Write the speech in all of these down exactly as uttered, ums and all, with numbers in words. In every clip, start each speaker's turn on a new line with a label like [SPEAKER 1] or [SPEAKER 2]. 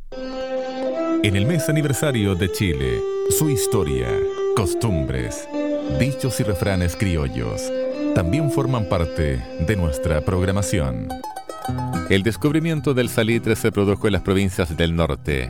[SPEAKER 1] En el mes aniversario de Chile, su historia, costumbres, dichos y refranes criollos también forman parte de nuestra programación. El descubrimiento del salitre se produjo en las provincias del norte.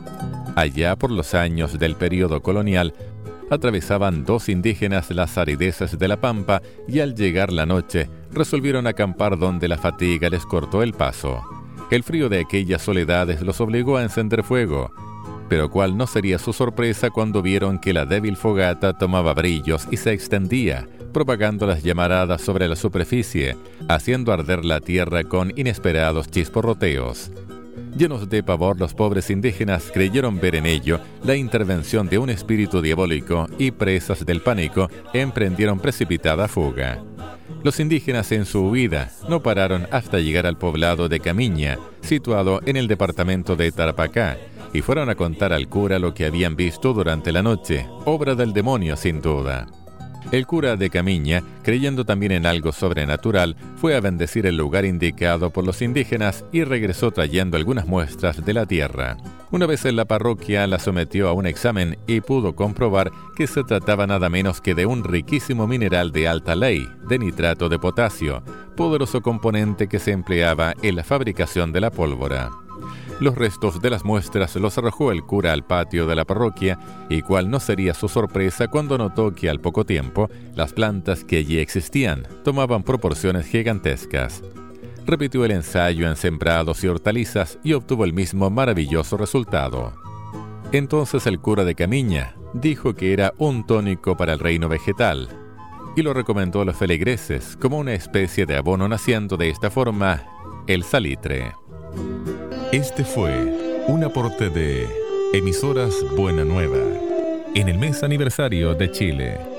[SPEAKER 1] Allá por los años del período colonial, atravesaban dos indígenas las arideces de la pampa y al llegar la noche resolvieron acampar donde la fatiga les cortó el paso. El frío de aquellas soledades los obligó a encender fuego, pero cuál no sería su sorpresa cuando vieron que la débil fogata tomaba brillos y se extendía, propagando las llamaradas sobre la superficie, haciendo arder la tierra con inesperados chisporroteos. Llenos de pavor, los pobres indígenas creyeron ver en ello la intervención de un espíritu diabólico y, presas del pánico, emprendieron precipitada fuga. Los indígenas en su huida no pararon hasta llegar al poblado de Camiña, situado en el departamento de Tarapacá, y fueron a contar al cura lo que habían visto durante la noche, obra del demonio sin duda. El cura de Camiña, creyendo también en algo sobrenatural, fue a bendecir el lugar indicado por los indígenas y regresó trayendo algunas muestras de la tierra. Una vez en la parroquia la sometió a un examen y pudo comprobar que se trataba nada menos que de un riquísimo mineral de alta ley, de nitrato de potasio, poderoso componente que se empleaba en la fabricación de la pólvora. Los restos de las muestras los arrojó el cura al patio de la parroquia, y cuál no sería su sorpresa cuando notó que al poco tiempo las plantas que allí existían tomaban proporciones gigantescas. Repitió el ensayo en sembrados y hortalizas y obtuvo el mismo maravilloso resultado. Entonces el cura de Camiña dijo que era un tónico para el reino vegetal y lo recomendó a los feligreses como una especie de abono, naciendo de esta forma el salitre. Este fue un aporte de Emisoras Buena Nueva en el mes aniversario de Chile.